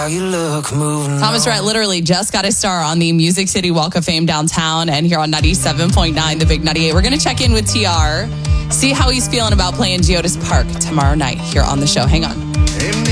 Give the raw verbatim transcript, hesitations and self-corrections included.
how you look moving. Thomas Rhett literally just got his star on the Music City Walk of Fame downtown and here on ninety-seven point nine, The Big ninety-eight. We're going to check in with T R, see how he's feeling about playing Geodis Park tomorrow night here on the show. Hang on.